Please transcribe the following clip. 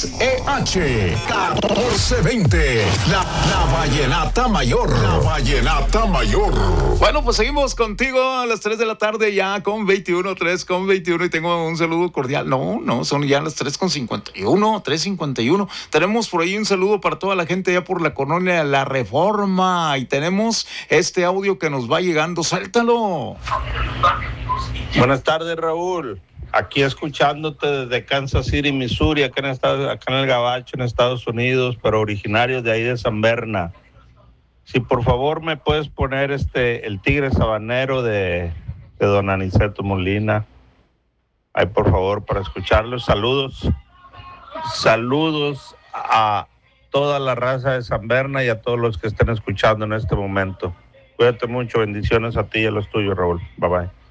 XEH 1420. La Vallenata Mayor. La Vallenata Mayor. Bueno, pues seguimos contigo a las 3 de la tarde ya con 21, 3 con 21 y tengo un saludo cordial. No, son ya las 3 con 51, 3:51. Tenemos por ahí un saludo para toda la gente ya por la colonia La Reforma y tenemos este audio que nos va llegando. Suéltalo. Buenas tardes, Raúl. Aquí escuchándote desde Kansas City, Missouri, acá en el Gabacho, en Estados Unidos, pero originario de ahí de San Berna. Si por favor me puedes poner el Tigre Sabanero de don Aniceto Molina. Ahí por favor para escucharlos. Saludos a toda la raza de San Berna y a todos los que estén escuchando en este momento. Cuídate mucho, bendiciones a ti y a los tuyos, Raúl. Bye bye.